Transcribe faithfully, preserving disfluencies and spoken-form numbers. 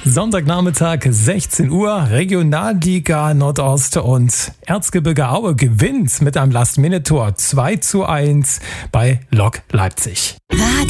Sonntagnachmittag, sechzehn Uhr, Regionalliga Nordost und Erzgebirge Aue gewinnt mit einem Last-Minute-Tor zwei zu eins bei Lok Leipzig. Radio